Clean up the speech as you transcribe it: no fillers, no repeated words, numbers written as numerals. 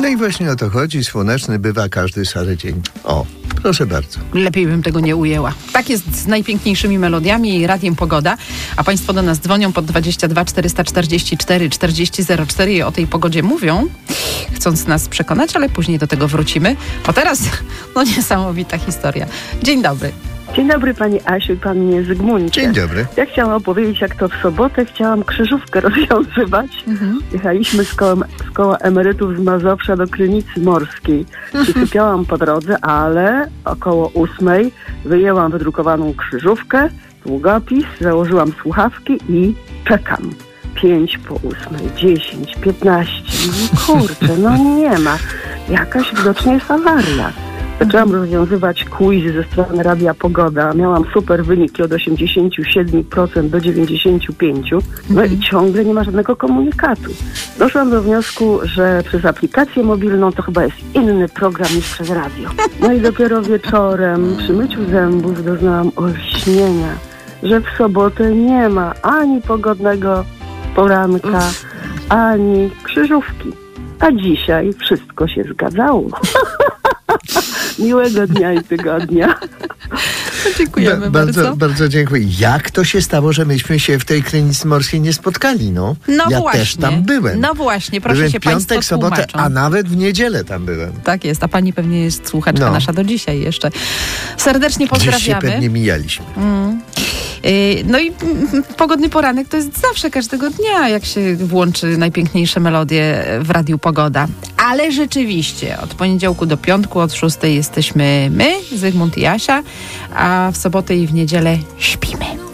No i właśnie o to chodzi. Słoneczny bywa każdy szary dzień. O, proszę bardzo. Lepiej bym tego nie ujęła. Tak jest z najpiękniejszymi melodiami i Radiem Pogoda. A państwo do nas dzwonią pod 22 444 4004 i o tej pogodzie mówią, chcąc nas przekonać, ale później do tego wrócimy. Bo teraz, niesamowita historia. Dzień dobry. Dzień dobry Pani Asiu i Panie Zygmuncie. Dzień dobry. Ja chciałam opowiedzieć, jak to w sobotę chciałam krzyżówkę rozwiązywać. Jechaliśmy z koła emerytów z Mazowsza do Krynicy Morskiej. Przysypiałam po drodze, ale około 8:00 wyjęłam wydrukowaną krzyżówkę, długopis, założyłam słuchawki i czekam. 5 po 8:00, 10, 15. Kurczę, nie ma. Jakaś widocznie jest awaria. Zaczęłam rozwiązywać quizy ze strony Radia Pogoda. Miałam super wyniki od 87% do 95%. No i ciągle nie ma żadnego komunikatu. Doszłam do wniosku, że przez aplikację mobilną to chyba jest inny program niż przez radio. No i dopiero wieczorem przy myciu zębów doznałam olśnienia, że w sobotę nie ma ani pogodnego poranka, ani krzyżówki. A dzisiaj wszystko się zgadzało. Miłego dnia i tygodnia. Dziękujemy bardzo. Bardzo dziękuję. Jak to się stało, że myśmy się w tej Krynicy Morskiej nie spotkali? Ja właśnie. też tam byłem. No właśnie, proszę byłem się piątek, państwo sobotę, tłumaczą. a nawet w niedzielę tam byłem. Tak jest, a pani pewnie jest słuchaczka nasza do dzisiaj jeszcze. Serdecznie Gdzieś się pozdrawiamy. pewnie mijaliśmy. No i pogodny poranek to jest zawsze, każdego dnia, jak się włączy najpiękniejsze melodie w Radiu Pogoda. Ale rzeczywiście, od poniedziałku do piątku, od 6:00 jesteśmy my, Zygmunt i Asia, a w sobotę i w niedzielę śpimy.